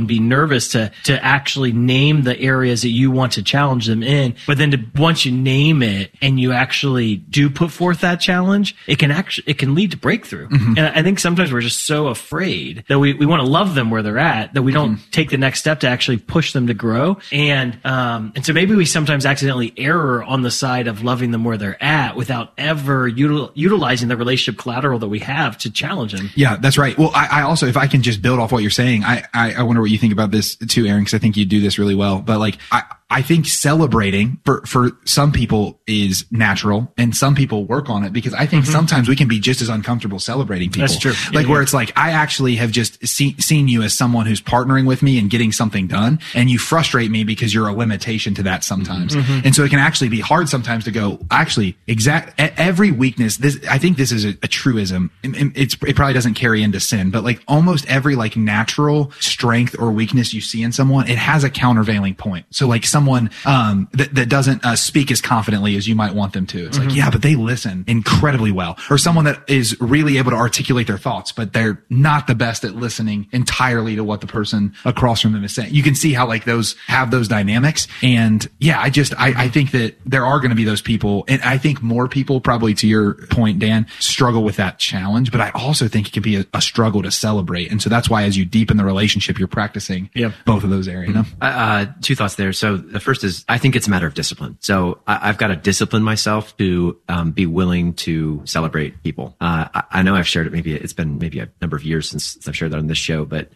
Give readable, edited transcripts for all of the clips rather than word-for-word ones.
be nervous to actually name the areas that you want to challenge them in. But then once you name it and you actually do put forth that challenge, it can lead to breakthrough. And I think sometimes we're just so afraid that we want to love them where they're at, that we don't take the next step to actually push them to grow. And so maybe we sometimes accidentally err on the side of loving them where they're at without ever utilizing the relationship collateral that we have to challenge them. Yeah, that's right. Well, I also, if I can just build off what you're saying, I wonder what you think about this too, Aaron, because I think you do this really well. But like, I think celebrating for some people is natural and some people work on it, because I think sometimes we can be just as uncomfortable celebrating people. That's true. Like where it's like, I actually have just seen you as someone who's partnering with me and getting something done, and you frustrate me because you're a limitation to that sometimes. And so it can actually be hard sometimes to go, actually, every weakness, I think this is a truism. It probably doesn't carry into sin, but like almost every like natural strength or weakness you see in someone, it has a countervailing point. So like someone that doesn't speak as confidently as you might want them to. It's like, yeah, but they listen incredibly well. Or someone that is really able to articulate their thoughts, but they're not the best at listening entirely to what the person across from them is saying. You can see how like those have those dynamics. And yeah, I think that there are going to be those people. And I think more people, probably to your point, Dan, struggle with that challenge. But I also think it can be a struggle to celebrate. And so that's why as you deepen the relationship, you're practicing both of those areas. You know? Two thoughts there. So the first is, I think it's a matter of discipline. So I've got to discipline myself to be willing to celebrate people. I know I've shared it. It's been a number of years since I've shared that on this show, but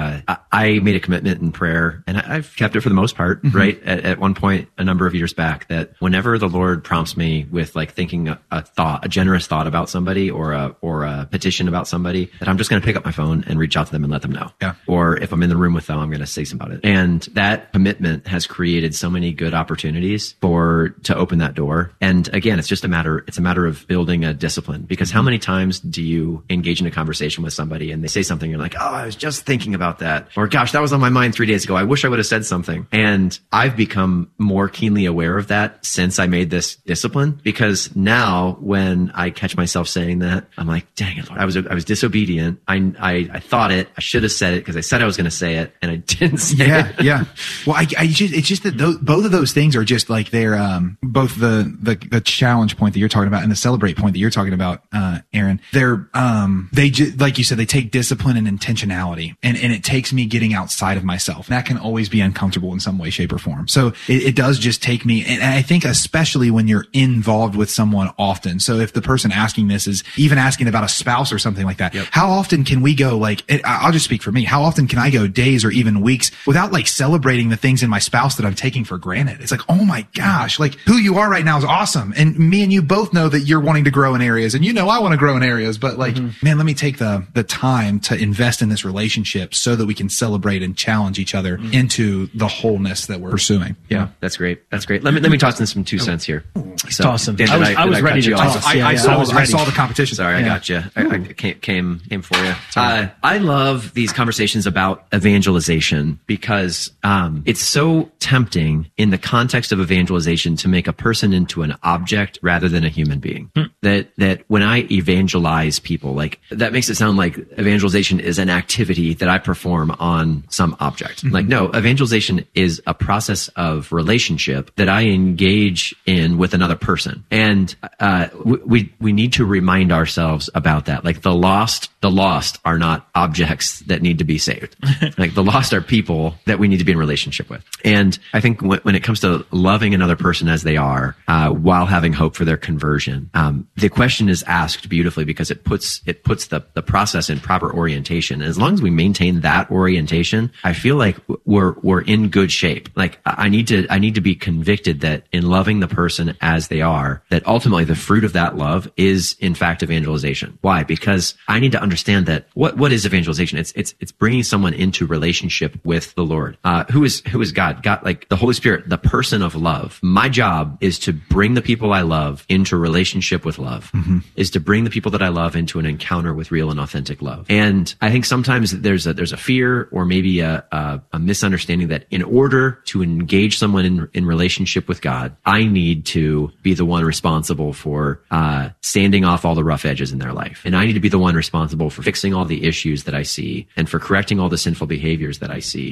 I made a commitment in prayer, and I've kept it for the most part, right? At one point, a number of years back, that whenever the Lord prompts me with like thinking a generous thought about somebody or a petition about somebody, that I'm just going to pick up my phone and reach out to them and let them know. Yeah. Or if I'm in the room with them, I'm going to say something about it. And that commitment has created so many good opportunities to open that door. And again, it's a matter of building a discipline, because how many times do you engage in a conversation with somebody and they say something, you're like, oh, I was just thinking about that. Or gosh, that was on my mind 3 days ago. I wish I would have said something. And I've become more keenly aware of that since I made this discipline, because now when I catch myself saying that, I'm like, dang it, Lord, I was disobedient. I thought it. I should have said it because I said I was going to say it and I didn't say it. Yeah. Well, it's just that both of those things are just like they're both the challenge point that you're talking about and the celebrate point that you're talking about, Aaron. They just, like you said, they take discipline and intentionality, and it takes me getting outside of myself. That can always be uncomfortable in some way, shape, or form. So it does just take me, and I think especially when you're involved with someone often. So if the person asking this is even asking about a spouse or something like that, how often can we go like, I'll just speak for me. How often can I go days or even weeks without like celebrating the things in my spouse that I'm taking for granted? It's like, oh my gosh, like who you are right now is awesome. And me and you both know that you're wanting to grow in areas, and I want to grow in areas, but like, man, let me take the time to invest in this relationship so that we can celebrate and challenge each other into the wholeness that we're pursuing. Yeah, that's great. That's great. Let me toss in some 2 cents here. So, awesome. Dan, I was ready to toss. I saw the competition. Sorry, I got you. I came for you. I love these conversations about evangelization because it's so tempting in the context of evangelization to make a person into an object rather than a human being. That when I evangelize people, like that makes it sound like evangelization is an activity that I perform on some object. Like, no, evangelization is a process of relationship that I engage in with another person. And we need to remind ourselves about that. Like the lost are not objects that need to be saved. Like the lost are people that we need to be in relationship with. And I think when it comes to loving another person as they are, while having hope for their conversion, the question is asked beautifully because it puts the process in proper orientation. And as long as we maintain that orientation, I feel like we're in good shape. Like I need to be convicted that in loving the person as they are, that ultimately the fruit of that love is in fact evangelization. Why? Because I need to understand that what is evangelization? It's bringing someone into relationship with the Lord. Who is God? God, like the Holy Spirit, the person of love. My job is to bring the people I love into relationship with love, is to bring the people that I love into an encounter with real and authentic love. And I think sometimes there's a fear or maybe a misunderstanding that in order to engage someone in relationship with God, I need to be the one responsible for sanding off all the rough edges in their life. And I need to be the one responsible for fixing all the issues that I see and for correcting all the sinful behaviors that I see.